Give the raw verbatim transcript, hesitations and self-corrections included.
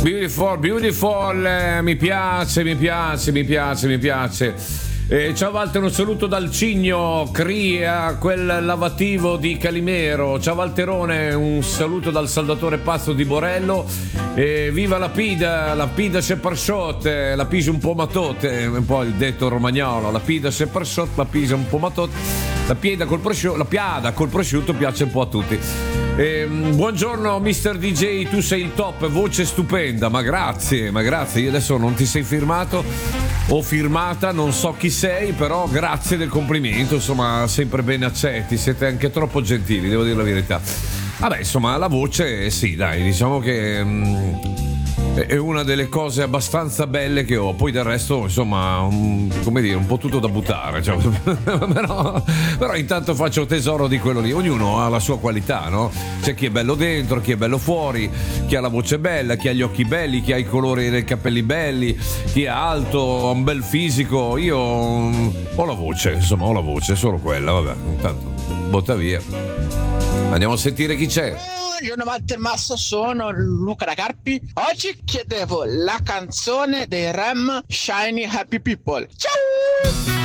beautiful, beautiful, eh, mi piace, mi piace, mi piace, mi piace. Eh, ciao Walter, un saluto dal Cigno, Cria, quel lavativo di Calimero. Ciao Walterone, un saluto dal Saldatore Pazzo di Borello. Eh, viva la Pida, la Pida se persciot, la Pisa un po' matote, un po' il detto romagnolo, la Pida se persciot, la Pisa un po' matote, la pieda col prosciutto, la piada col prosciutto piace un po' a tutti. Eh, buongiorno mister D J, tu sei il top, voce stupenda, ma grazie, ma grazie, io adesso non ti sei firmato o firmata, non so chi sei, però grazie del complimento, insomma sempre ben accetti, siete anche troppo gentili, devo dire la verità. Vabbè, insomma la voce sì, dai, diciamo che mh, è una delle cose abbastanza belle che ho, poi del resto insomma un, come dire, un po' tutto da buttare, cioè, però, però intanto faccio tesoro di quello lì, ognuno ha la sua qualità, no? C'è chi è bello dentro, chi è bello fuori, chi ha la voce bella, chi ha gli occhi belli, chi ha i colori dei capelli belli, chi è alto, ha un bel fisico. Io ho la voce, insomma ho la voce, solo quella, vabbè, intanto botta via. Andiamo a sentire chi c'è. Buongiorno Walter Massa, sono Luca da Carpi. Oggi chiedevo la canzone dei Rem, Shiny Happy People. Ciao!